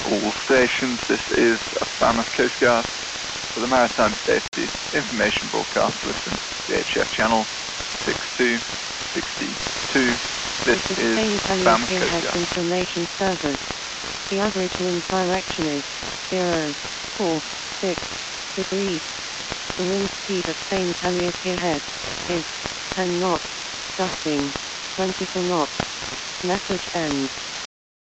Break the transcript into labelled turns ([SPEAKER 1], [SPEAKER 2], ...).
[SPEAKER 1] All stations, this is a Falmouth Coast Guard. For the Maritime Safety Information Broadcast, listen VHF channel 6262. This is Falmouth Coast Guard.
[SPEAKER 2] Information service. The average wind direction is 046 degrees. The wind speed at St. Helier Pierhead is 10 knots, gusting 24 knots. Message ends.